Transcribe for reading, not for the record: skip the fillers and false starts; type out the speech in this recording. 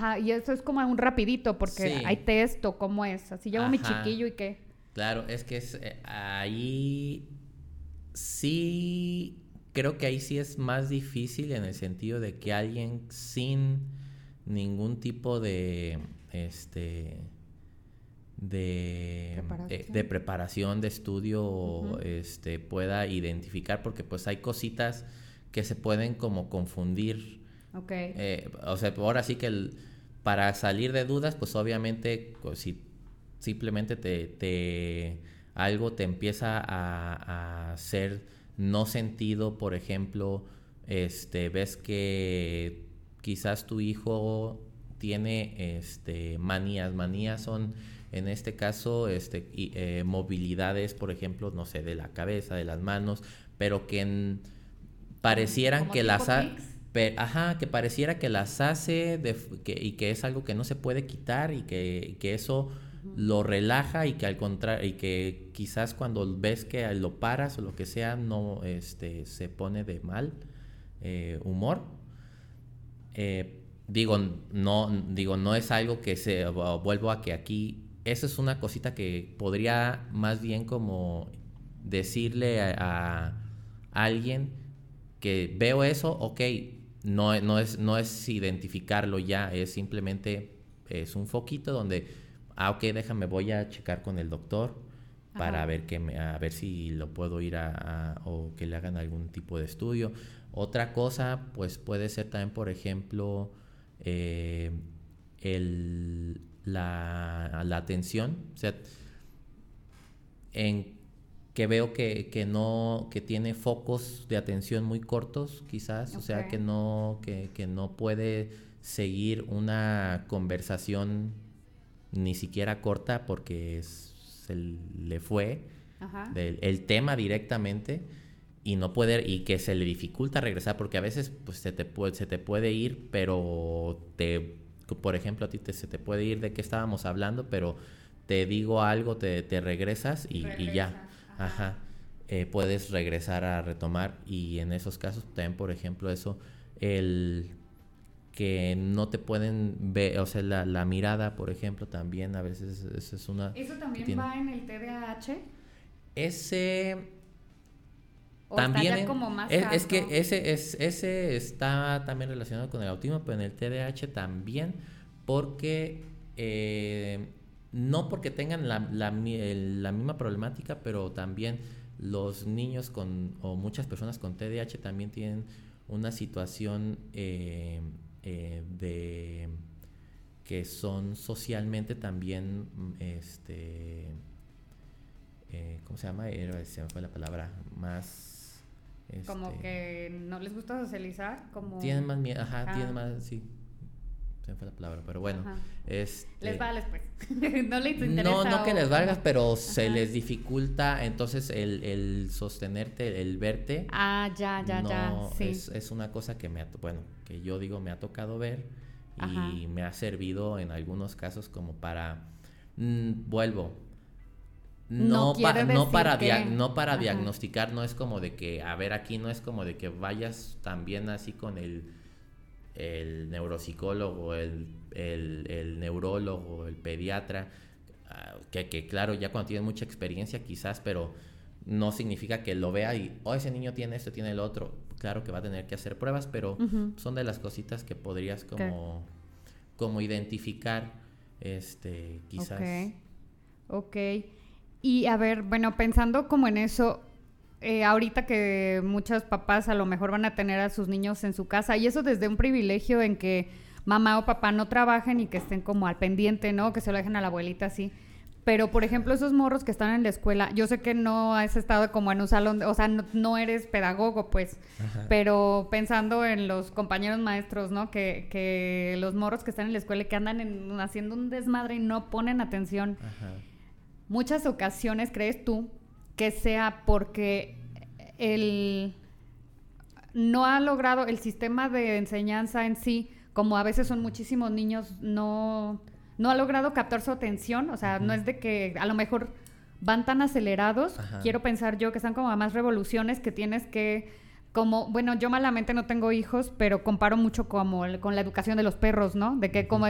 Ajá, y eso es como un rapidito, porque Sí. hay test o cómo es. Así llevo mi Ajá. chiquillo y qué. Claro, es que ahí sí, creo que ahí sí es más difícil en el sentido de que alguien sin ningún tipo este, de Preparación. preparación, de estudio, Ujú. pueda identificar, porque pues hay cositas que se pueden como confundir. Ok. O sea, ahora sí que para salir de dudas, pues obviamente si simplemente algo te empieza a hacer no sentido, por ejemplo, ves que quizás tu hijo tiene manías son en este caso movilidades, por ejemplo, no sé, de la cabeza, de las manos, pero que parecieran Como que tipo tics. ajá, que pareciera que las hace y que es algo que no se puede quitar y que eso Ujú. lo relaja y que al contrario y que quizás cuando ves que lo paras o lo que sea no se pone de mal humor. Digo no es algo que vuelvo a que aquí eso es una cosita que podría más bien como decirle a alguien que veo eso, ok, no es identificarlo ya, es simplemente es un foquito donde, ok, déjame, voy a checar con el doctor para Ajá. ver a ver si lo puedo ir o que le hagan algún tipo de estudio. Otra cosa, pues puede ser también, por ejemplo, eh, la atención, o sea, en que veo que no, que tiene focos de atención muy cortos, quizás, o Ok. sea, que no puede seguir una conversación ni siquiera corta porque se le fue Ajá. el tema directamente y no puede y que se le dificulta regresar porque a veces pues se te puede ir, pero por ejemplo a ti se te puede ir de qué estábamos hablando, pero te digo algo, te regresas y ya. Regresas. Ajá. Ajá. Puedes regresar a retomar y en esos casos también, por ejemplo, eso, el que no te pueden ver, o sea, la mirada, por ejemplo, también a veces eso es una ¿Eso que también tiene. va en el TDAH? Ese ¿O está también ya como más es que alto? ese está también relacionado con el autismo, pero en el TDAH también, porque no porque tengan la misma problemática, pero también los niños o muchas personas con TDAH también tienen una situación de que son socialmente también ¿cómo se llama? Se me fue la palabra. Más. Como que no les gusta socializar, Tienen como... más miedo. Ajá, tienen Ah, más. Sí, se me fue la palabra. Pero bueno, ajá. Les este. vale, pues. No les No, no interesa que les o valgas, no. pero se Ajá. les dificulta. Entonces, el sostenerte, el verte, Ah, ya, ya, ya, no sí. es una cosa que bueno, que yo digo me ha tocado ver Ajá. y me ha servido en algunos casos como para. Vuelvo. No quiere decir que... No para Ajá. diagnosticar, no es como de que, a ver, aquí no es como de que vayas también así con el neuropsicólogo, el neurólogo, el pediatra, que claro, ya cuando tienes mucha experiencia quizás, pero no significa que lo vea y, oh, ese niño tiene esto, tiene el otro. Claro que va a tener que hacer pruebas, pero Ujú. son de las cositas que podrías Ok. como identificar, Ok. quizás. Ok. Y a ver, bueno, pensando como en eso, ahorita que muchos papás a lo mejor van a tener a sus niños en su casa, y eso desde un privilegio en que mamá o papá no trabajen y que estén como al pendiente, ¿no? Que se lo dejen a la abuelita así. Pero, por ejemplo, esos morros que están en la escuela, yo sé que no has estado como en un salón, o sea, no eres pedagogo, pues, Ajá. pero pensando en los compañeros maestros, ¿no? Que los morros que están en la escuela y que andan haciendo un desmadre y no ponen atención. Ajá. Muchas ocasiones, ¿crees tú que sea porque el no ha logrado el sistema de enseñanza en sí, como a veces son muchísimos niños, no ha logrado captar su atención? O sea, no Ujú. es de que a lo mejor van tan acelerados, Ajá. quiero pensar yo que están como a más revoluciones que tienes que, como, bueno, yo malamente no tengo hijos, pero comparo mucho como con la educación de los perros, ¿no? De que como Ujú.